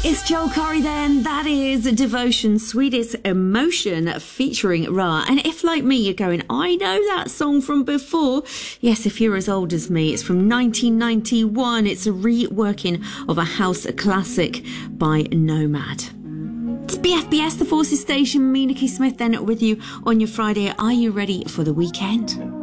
It's Joel Corry then. That is Devotion, Sweetest Emotion featuring Ra. And if, like me, you're going, I know that song from before. Yes, if you're as old as me, it's from 1991. It's a reworking of a house classic by Nomad. It's BFBS, the Forces Station. Me, Nikki Smith, then with you on your Friday. Are you ready for the weekend?